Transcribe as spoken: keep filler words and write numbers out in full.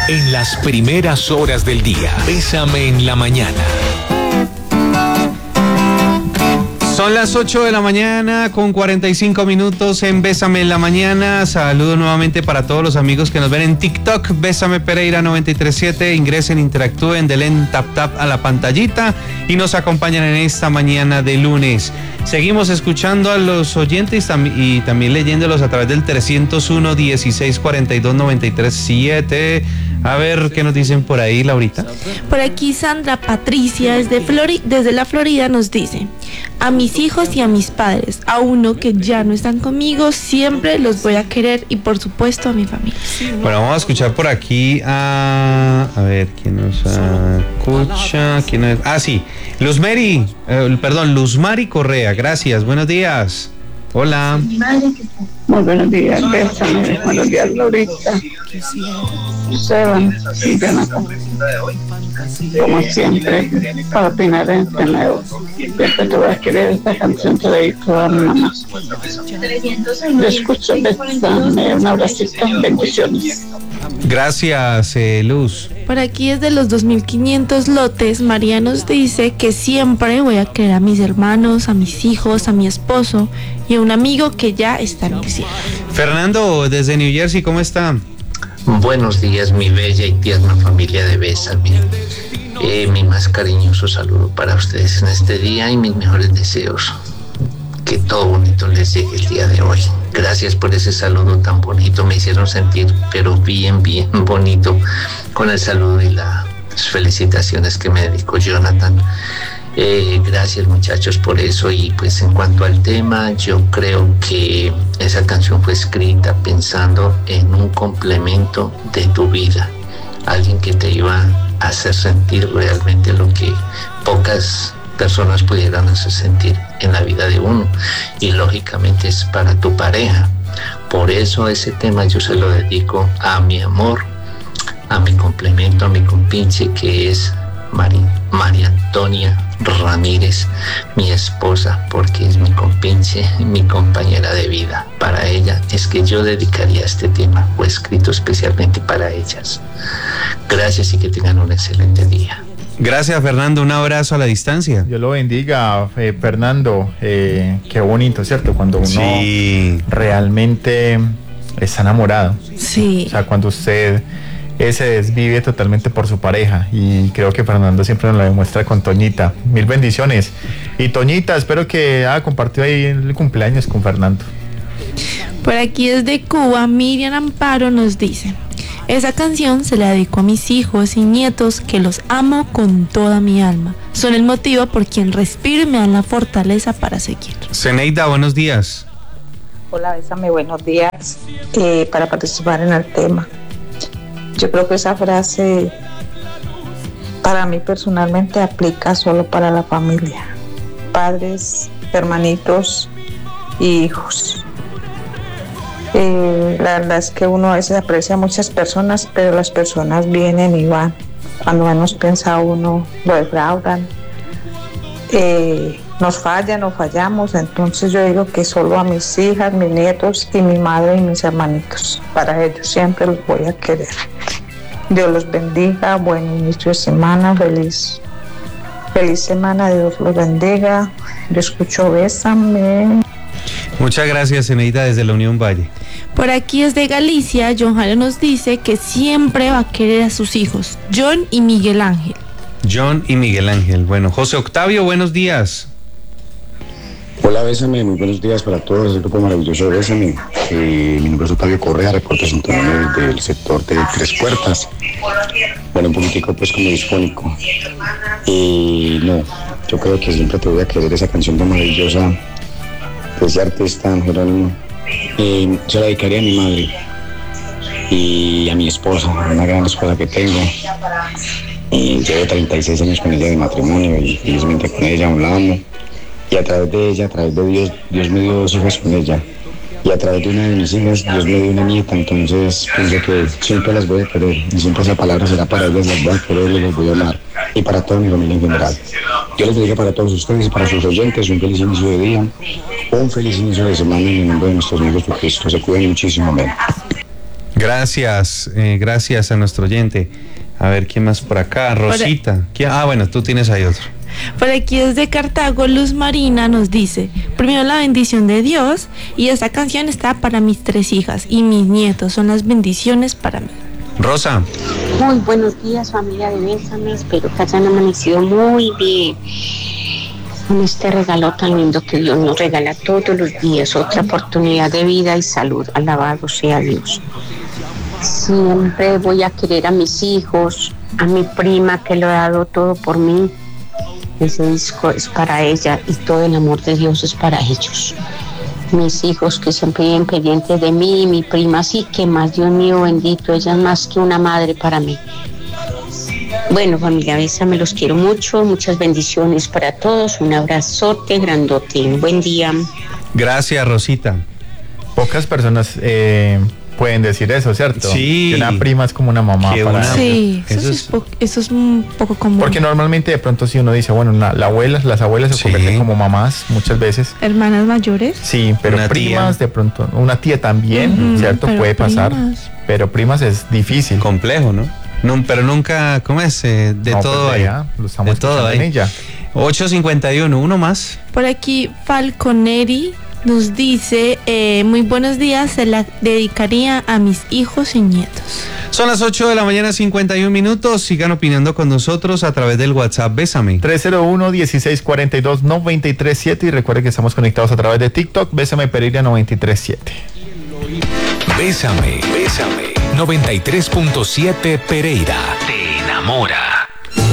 En las primeras horas del día, Bésame en la mañana. Son las ocho de la mañana con cuarenta y cinco minutos en Bésame en la mañana. Saludo nuevamente para todos los amigos que nos ven en TikTok. Bésame Pereira noventa y tres punto siete. Ingresen, interactúen, denle tap tap a la pantallita y nos acompañan en esta mañana de lunes. Seguimos escuchando a los oyentes y también leyéndolos a través del trescientos uno, dieciséis cuarenta y dos, noventa y tres siete. A ver qué nos dicen por ahí, Laurita. Por aquí Sandra Patricia desde, Flori- desde la Florida nos dice: a mis hijos y a mis padres, a uno que ya no están conmigo, siempre los voy a querer, y por supuesto a mi familia. Bueno, vamos a escuchar por aquí a... A ver, ¿quién nos escucha? ¿Quién es? Ah, sí, Luz Mary, eh, perdón, Luz Mari Correa, gracias, buenos días. Hola. Muy buenos días, Bésame. Buenos días, Laurita. Esteban y Jonathan. Como siempre, para opinar en este nuevo. Siempre te voy a querer, esta canción te dedico a mi mamá. Yo escucho, Bésame, un abracito, bendiciones. Gracias, eh, Luz. Por aquí es de los dos mil quinientos lotes. María nos dice que siempre voy a querer a mis hermanos, a mis hijos, a mi esposo y a un amigo que ya está en el cielo. Fernando, desde New Jersey, ¿cómo está? Buenos días, mi bella y tierna familia de Bésame. Eh, mi más cariñoso saludo para ustedes en este día y mis mejores deseos. Que todo bonito les llegue el día de hoy. Gracias por ese saludo tan bonito. Me hicieron sentir, pero bien, bien bonito, con el saludo y las felicitaciones que me dedicó Jonathan. Eh, gracias, muchachos, por eso. Y pues en cuanto al tema, yo creo que esa canción fue escrita pensando en un complemento de tu vida, alguien que te iba a hacer sentir realmente lo que pocas personas pudieran hacer sentir en la vida de uno, y lógicamente es para tu pareja. Por eso ese tema yo se lo dedico a mi amor, a mi complemento, a mi compinche, que es Mari, María Antonia Ramírez, mi esposa, porque es mi compinche, mi compañera de vida. Para ella es que yo dedicaría este tema, fue escrito especialmente para ellas. Gracias y que tengan un excelente día. Gracias, Fernando, un abrazo a la distancia. Dios lo bendiga, eh, Fernando. Eh, qué bonito, ¿cierto? Cuando uno sí. realmente está enamorado. Sí. O sea, cuando usted eh, se desvive totalmente por su pareja. Y creo que Fernando siempre nos lo demuestra con Toñita. Mil bendiciones. Y Toñita, espero que haya compartido ahí el cumpleaños con Fernando. Por aquí desde Cuba, Miriam Amparo nos dice: esa canción se la dedico a mis hijos y nietos, que los amo con toda mi alma. Son el motivo por quien respiro y me dan la fortaleza para seguir. Zeneida, buenos días. Hola, Bésame, buenos días. Eh, para participar en el tema, yo creo que esa frase para mí personalmente aplica solo para la familia, padres, hermanitos y hijos. Eh, la verdad es que uno a veces aprecia a muchas personas, pero las personas vienen y van. Cuando menos piensa uno, lo defraudan, eh, nos fallan o fallamos. Entonces yo digo que solo a mis hijas, mis nietos y mi madre y mis hermanitos, para ellos siempre los voy a querer. Dios los bendiga, buen inicio de semana, feliz, feliz semana, Dios los bendiga. Yo escucho Bésame. Muchas gracias, Zeneida, desde la Unión Valle. Por aquí desde Galicia, John Jalo nos dice que siempre va a querer a sus hijos, John y Miguel Ángel. John y Miguel Ángel. Bueno, José Octavio, buenos días. Hola, Bésame, muy buenos días para todos, el grupo maravilloso de Bésame. Eh, mi nombre es Octavio Correa, reporte sintonía del sector de Tres Puertas. Bueno, un poquitico pues como disfónico. Eh, no, yo creo que siempre te voy a querer, esa canción tan maravillosa de ese artista, Jerónimo. Eh, se la dedicaría a mi madre y a mi esposa, una gran esposa que tengo. Eh, llevo treinta y seis años con ella de matrimonio y felizmente con ella, aún la amo. Y a través de ella, a través de Dios, Dios me dio dos hijas con ella. Y a través de una de mis hijas, Dios me dio una nieta. Entonces, pienso que siempre las voy a querer. Y siempre esa palabra será para ellas, las voy a querer, las voy a amar. Y para toda mi familia en general. Dios les bendiga para todos ustedes y para sus oyentes. Un feliz inicio de día. Un feliz inicio de semana en el nombre de nuestros amigos por Cristo. Se cuiden muchísimo. Amén. Gracias, eh, gracias a nuestro oyente. A ver, ¿quién más por acá? Rosita. ¿Quién? Ah, bueno, tú tienes ahí otro. Por aquí desde Cartago, Luz Marina nos dice, primero la bendición de Dios, y esta canción está para mis tres hijas y mis nietos, son las bendiciones para mí. Rosa. Muy buenos días, familia de Bésame, espero que hayan amanecido muy bien con este regalo tan lindo que Dios nos regala todos los días, otra oportunidad de vida y salud. Alabado sea Dios. Siempre voy a querer a mis hijos, a mi prima que lo ha dado todo por mí. Ese disco es para ella y todo el amor de Dios es para ellos. Mis hijos que siempre viven pendientes de mí, mi prima sí, que más, Dios mío bendito, ella es más que una madre para mí. Bueno, familia Bésame, los quiero mucho, muchas bendiciones para todos, un abrazote grandote, buen día. Gracias, Rosita. Pocas personas eh, pueden decir eso, ¿cierto? Sí. Que una prima es como una mamá Que para una- Sí, Eso eso, es- es po- eso es un poco común. Porque normalmente de pronto si uno dice, bueno, una- la abuela, las abuelas se Sí. convierten como mamás muchas veces. Hermanas mayores. Sí, pero Una primas tía. de pronto, una tía también, Ujú, ¿cierto? pero Puede pasar, primas. pero primas es difícil. Complejo, ¿no? No, pero nunca, ¿cómo es? Eh, de No, todo pues, ahí. vea, lo estamos De todo escuchando en ahí. ella. ocho cincuenta y uno, uno más. Por aquí Falconeri nos dice, eh, muy buenos días, se la dedicaría a mis hijos y nietos. Son las ocho de la mañana, cincuenta y un minutos. Sigan opinando con nosotros a través del WhatsApp Bésame. tres cero uno, dieciséis cuarenta y dos, noventa y tres siete y recuerde que estamos conectados a través de TikTok, Bésame Pereira noventa y tres siete. Bésame, bésame. noventa y tres punto siete Pereira. Te enamora.